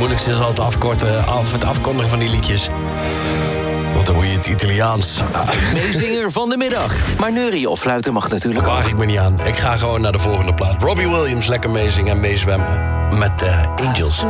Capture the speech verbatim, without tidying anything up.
moeilijkste is al het afkorten, af, het afkondigen van die liedjes. Want dan moet je het Italiaans. Meezinger van de middag. Maar neurieën of fluiten mag natuurlijk Waag ook. ik me niet aan. Ik ga gewoon naar de volgende plaat. Robbie Williams, lekker meezingen en meezwemmen met uh, Angels.